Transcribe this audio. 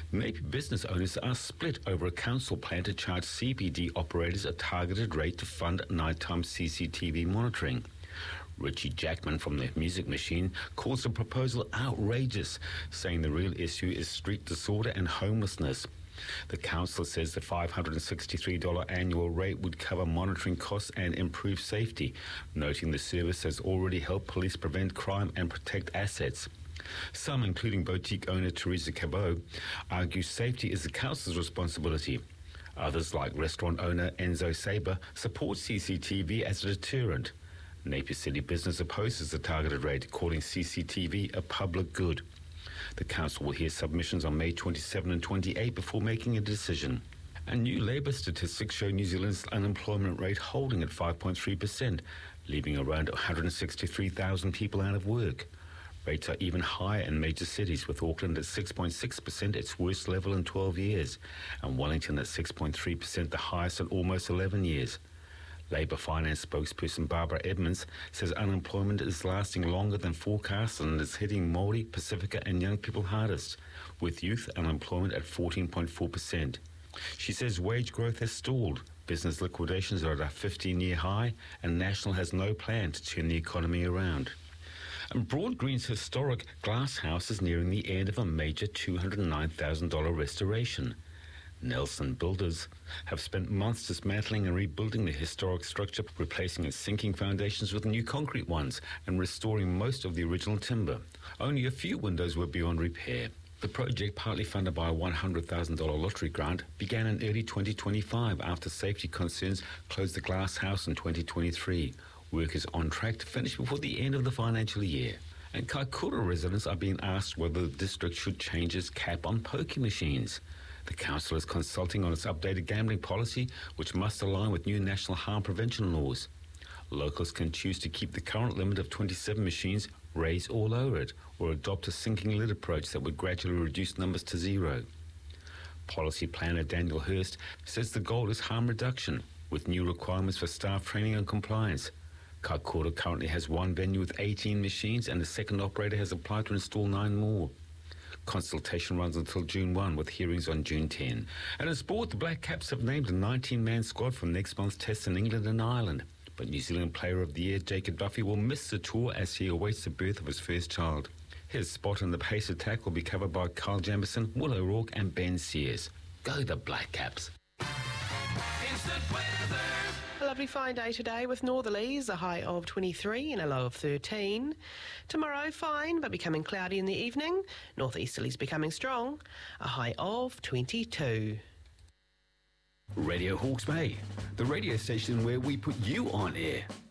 Napier business owners are split over a council plan to charge CBD operators a targeted rate to fund nighttime CCTV monitoring. Richie Jackman from the Music Machine calls the proposal outrageous, saying the real issue is street disorder and homelessness. The council says the $563 annual rate would cover monitoring costs and improve safety, noting the service has already helped police prevent crime and protect assets. Some, including boutique owner Teresa Cabot, argue safety is the council's responsibility. Others, like restaurant owner Enzo Saber, support CCTV as a deterrent. Napier City Business opposes the targeted rate, calling CCTV a public good. The council will hear submissions on May 27 and 28 before making a decision. And new labour statistics show New Zealand's unemployment rate holding at 5.3%, leaving around 163,000 people out of work. Rates are even higher in major cities, with Auckland at 6.6%, its worst level in 12 years, and Wellington at 6.3%, the highest in almost 11 years. Labour finance spokesperson Barbara Edmonds says unemployment is lasting longer than forecast and is hitting Māori, Pacifica and young people hardest, with youth unemployment at 14.4%. She says wage growth has stalled, business liquidations are at a 15-year high, and National has no plan to turn the economy around. And Broad Green's historic glass house is nearing the end of a major $209,000 restoration. Nelson Builders have spent months dismantling and rebuilding the historic structure, replacing its sinking foundations with new concrete ones and restoring most of the original timber. Only a few windows were beyond repair. The project, partly funded by a $100,000 lottery grant, began in early 2025 after safety concerns closed the glass house in 2023. Work is on track to finish before the end of the financial year. And Kaikoura residents are being asked whether the district should change its cap on pokie machines. The council is consulting on its updated gambling policy, which must align with new national harm prevention laws. Locals can choose to keep the current limit of 27 machines, raise or lower it, or adopt a sinking lid approach that would gradually reduce numbers to zero. Policy planner Daniel Hurst says the goal is harm reduction, with new requirements for staff training and compliance. Kaikoura currently has one venue with 18 machines, and the second operator has applied to install 9 more. Consultation runs until June 1, with hearings on June 10. And in sport, the Black Caps have named a 19-man squad for next month's test in England and Ireland. But New Zealand Player of the Year Jacob Duffy will miss the tour as he awaits the birth of his first child. His spot in the pace attack will be covered by Kyle Jamieson, Will O'Rourke and Ben Sears. Go the Black Caps. Instant weather. A lovely fine day today with northerlies, a high of 23 and a low of 13. Tomorrow, fine, but becoming cloudy in the evening. Northeasterlies becoming strong, a high of 22. Radio Hawke's Bay, the radio station where we put you on air.